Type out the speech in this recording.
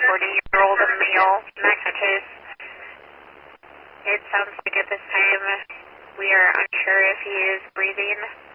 40-year-old male Mexican. It sounds like at this time we are unsure if he is breathing.